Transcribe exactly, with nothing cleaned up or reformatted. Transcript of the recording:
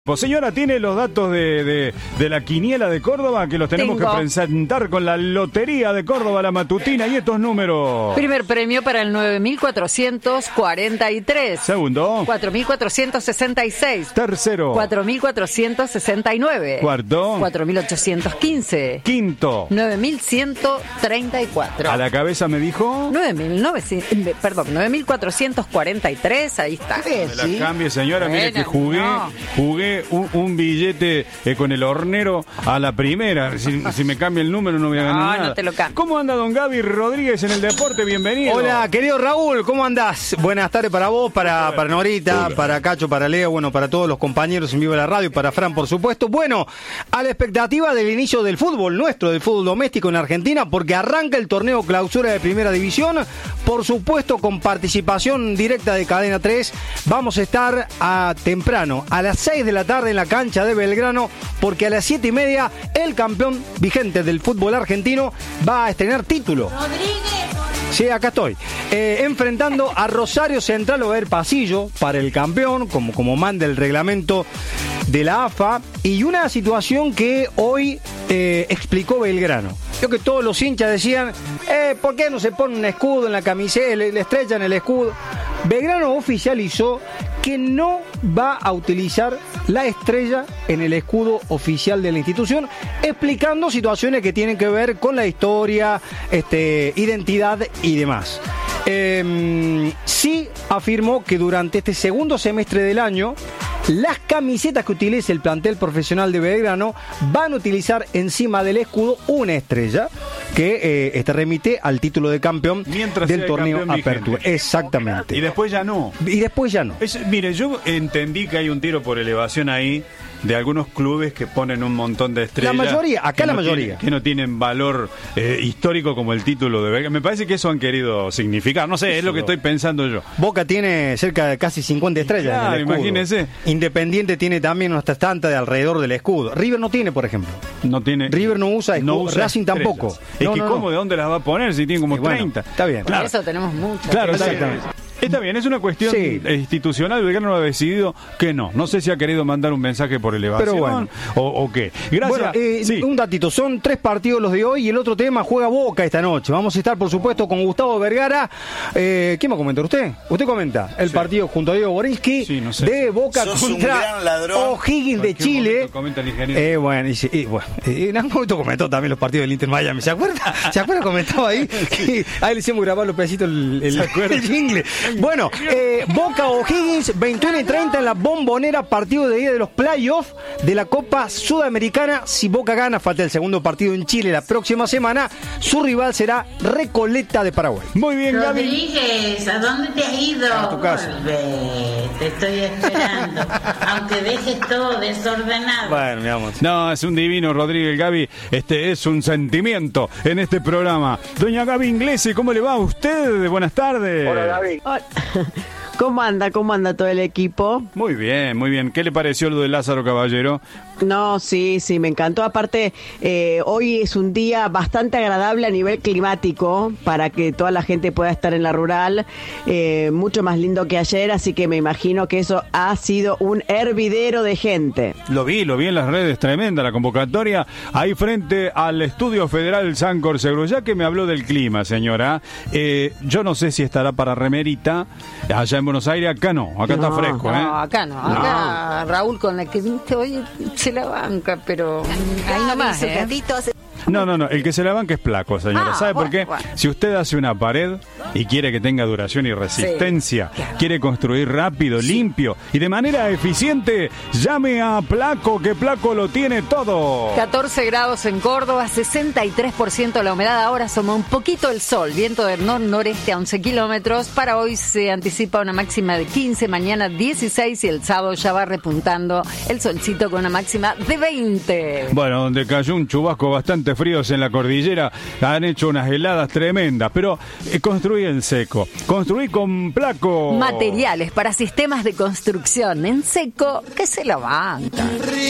Pues señora, ¿tiene los datos de, de, de la quiniela de Córdoba? Que los tenemos Tengo. que presentar con la Lotería de Córdoba, la matutina, y estos números. Primer premio para el nueve mil cuatrocientos cuarenta y tres. Segundo. cuatro mil cuatrocientos sesenta y seis. Tercero. cuatro mil cuatrocientos sesenta y nueve. Cuarto. cuatro mil ochocientos quince. Quinto. nueve mil ciento treinta y cuatro. A la cabeza me dijo. nueve mil novecientos, eh, perdón, nueve mil cuatrocientos cuarenta y tres, ahí está. Me la cambie, señora, mire Bueno, que jugué, no. jugué un, un billete eh, con el hornero a la primera. Si, si me cambia el número no voy a ganar No, nada. no te lo cambio. ¿Cómo anda don Gaby Rodríguez en el deporte? Bienvenido. Hola, querido Raúl, ¿cómo andás? Buenas tardes para vos, para, para Norita, para Cacho, para Leo, bueno, para todos los compañeros en Vivo de la Radio, para Fran, por supuesto. Bueno, a la expectativa del inicio del fútbol nuestro, del fútbol doméstico en Argentina, porque arranca el torneo clausura de Primera División, por supuesto con participación directa de Cadena tres. Vamos a estar a temprano, a las seis de la tarde en la cancha de Belgrano, porque a las siete y media el campeón vigente del fútbol argentino va a estrenar título. Sí, acá estoy. Eh, enfrentando a Rosario Central, va a haber pasillo para el campeón, como, como manda el reglamento de la A F A. Y una situación que hoy eh, explicó Belgrano. Creo que todos los hinchas decían, eh, ¿por qué no se pone un escudo en la camiseta, le, le estrechan el escudo? Belgrano oficializó que no va a utilizar la estrella en el escudo oficial de la institución, explicando situaciones que tienen que ver con la historia, este, identidad y demás. Eh, sí afirmó que durante este segundo semestre del año, las camisetas que utilice el plantel profesional de Belgrano van a utilizar encima del escudo una estrella que eh, este remite al título de campeón Mientras del sea torneo campeón Apertura. vigente. Exactamente. Y después ya no. Y después ya no. Es- mire, yo entendí que hay un tiro por elevación ahí de algunos clubes que ponen un montón de estrellas. La mayoría, acá que la no mayoría. tienen- que no tienen valor eh, histórico como el título de Belgrano. Me parece que eso han querido significar. No sé, es lo que estoy pensando yo. Boca tiene cerca de casi cincuenta estrellas Claro, en el escudo. imagínese. Independiente tiene también unas tantas de alrededor del escudo. River no tiene, por ejemplo. No tiene. River no usa escudo, Racing estrellas. tampoco. Es No, que no, cómo, no. ¿de dónde las va a poner si tiene como Y bueno, treinta? está bien. Por eso tenemos muchas. Claro, está Exactamente. bien. Está bien, es una cuestión Sí. institucional. Belgrano ha decidido que no. No sé si ha querido mandar un mensaje por elevación Pero bueno. o, o qué. Gracias. Bueno, eh, Sí. un datito, son tres partidos los de hoy y el otro tema juega Boca esta noche. Vamos a estar, por supuesto, con Gustavo Vergara. Eh, ¿Quién va a comentar usted? Usted comenta el Sí. partido junto a Diego Borinski Sí, no sé. de Boca Sos un contra gran ladrón. O'Higgins de Cualquier Chile. momento comenta el ingeniero. Eh, bueno, y, sí, y bueno, eh, en algún momento comentó también los partidos del Inter Miami. ¿Se acuerda? ¿Se acuerda? Comentaba ahí. Que ahí le hicimos grabar los pedacitos el, el, el jingle. Bueno, eh, Boca O'Higgins, veintiuno y treinta en la Bombonera, partido de ida de los playoffs de la Copa Sudamericana. Si Boca gana, falta el segundo partido en Chile la próxima semana. Su rival será Recoleta de Paraguay. Muy bien, Gaby. Rodríguez, ¿a dónde te has ido? A tu casa. Volvé, te estoy esperando. Aunque dejes todo desordenado. Bueno, mi amor. No, es un divino, Rodríguez Gaby. Este es un sentimiento en este programa. Doña Gaby Inglesi, ¿cómo le va a usted? Buenas tardes. Hola. ¿Cómo anda? ¿Cómo anda todo el equipo? Muy bien, muy bien. ¿Qué le pareció lo de Lázaro Caballero? No, sí, sí, me encantó. Aparte, eh, hoy es un día bastante agradable a nivel climático para que toda la gente pueda estar en la rural. Eh, mucho más lindo que ayer, así que me imagino que eso ha sido un hervidero de gente. Lo vi, lo vi en las redes, tremenda la convocatoria. Ahí frente al Estudio Federal Sancor Seguro. Ya que me habló del clima, señora, eh, yo no sé si estará para remerita allá en Buenos Aires. Acá no, acá No, está fresco, No, ¿eh? acá no. Acá Raúl con la que viniste hoy se la banca, pero ahí nomás, ¿eh? No, no, no, el que se la banca es Placo, señora. Ah, ¿Sabe por bueno, qué? bueno. Si usted hace una pared y quiere que tenga duración y resistencia, quiere construir rápido, limpio y de manera eficiente, llame a Placo, que Placo lo tiene todo. catorce grados en Córdoba, sesenta y tres por ciento la humedad. Ahora asoma un poquito el sol, viento del nor-noreste a once kilómetros. Para hoy se anticipa una máxima de quince, mañana dieciséis y el sábado ya va repuntando el solcito con una máxima de veinte. Bueno, donde cayó un chubasco bastante fríos en la cordillera, han hecho unas heladas tremendas, pero eh, construí en seco, construí con Placo. Materiales para sistemas de construcción en seco que se la banca.